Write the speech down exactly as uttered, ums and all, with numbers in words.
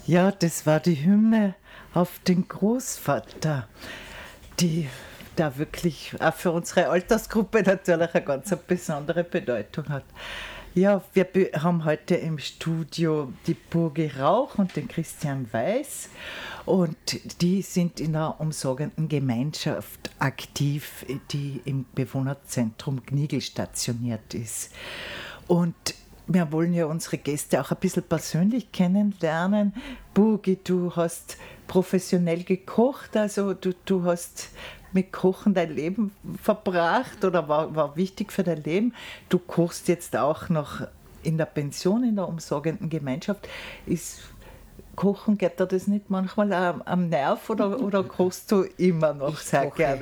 Ja, das war die Hymne auf den Großvater, die da wirklich auch für unsere Altersgruppe natürlich eine ganz besondere Bedeutung hat. Ja, wir haben heute im Studio die Burgi Rauch und den Christian Weiß und die sind in einer umsorgenden Gemeinschaft aktiv, die im Bewohnerzentrum Gnigl stationiert ist. Und wir wollen ja unsere Gäste auch ein bisschen persönlich kennenlernen. Burgi, du hast professionell gekocht, also du, du hast mit Kochen dein Leben verbracht oder war, war wichtig für dein Leben. Du kochst jetzt auch noch in der Pension, in der umsorgenden Gemeinschaft. Ist Kochen, geht dir das nicht manchmal am, am Nerv oder, oder kochst du immer noch ich sehr koche, gerne?